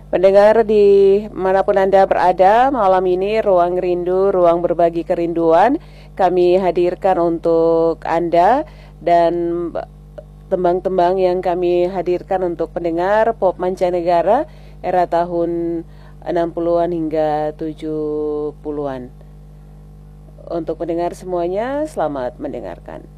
Pendengar di manapun Anda berada, malam ini Ruang Rindu, Ruang Berbagi Kerinduan kami hadirkan untuk Anda, dan tembang-tembang yang kami hadirkan untuk pendengar pop mancanegara era tahun 60-an hingga 70-an. Untuk pendengar semuanya, selamat mendengarkan.